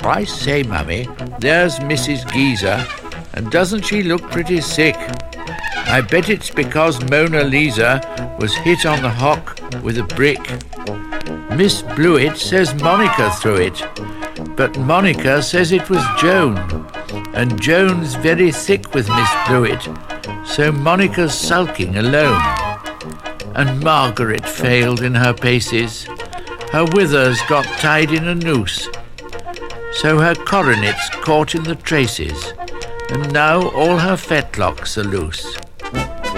I say, Mummy, there's Mrs. Geezer, and doesn't she look pretty sick? I bet it's because Mona Lisa was hit on the hock with a brick. Miss Blewett says Monica threw it, but Monica says it was Joan, and Joan's very thick with Miss Blewett, so Monica's sulking alone. And Margaret failed in her paces, her withers got tied in a noose, so her coronet's caught in the traces, and now all her fetlocks are loose.